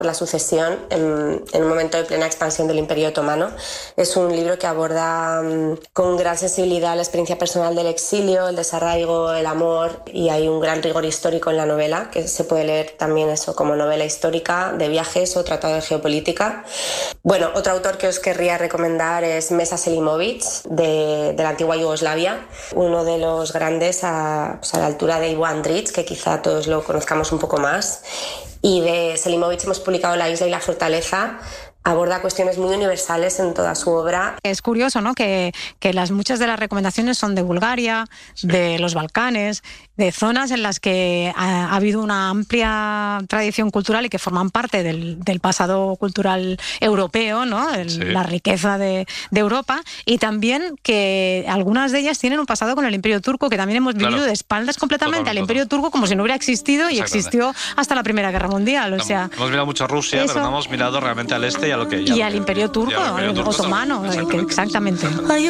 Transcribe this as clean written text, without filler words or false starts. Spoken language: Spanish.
la sucesión en un momento de plena expansión del Imperio Otomano. Es un libro que aborda con gran sensibilidad la experiencia personal del exilio, el desarraigo, el amor, y hay un gran rigor histórico en la novela, que se puede leer también eso como novela histórica de viajes o tratado de geopolítica. Bueno, otro autor que os querría recomendar es Mesa Selimovic, de la antigua Yugoslavia, uno de los grandes a la altura de Ivo Andrić, que quizá todos lo conozcamos un poco más. Y de Selimovic hemos publicado La isla y la fortaleza. Aborda cuestiones muy universales en toda su obra. Es curioso, ¿no?, que muchas de las recomendaciones son de Bulgaria, sí, de los Balcanes, de zonas en las que ha habido una amplia tradición cultural y que forman parte del pasado cultural europeo, ¿no?, sí, la riqueza de Europa, y también que algunas de ellas tienen un pasado con el Imperio Turco, que también hemos vivido de espaldas completamente al Imperio Turco, como si no hubiera existido, y existió hasta la Primera Guerra Mundial. O sea, hemos mirado mucho a Rusia, pero no hemos mirado realmente al este y a lo que y al Imperio Turco, otomano, exactamente.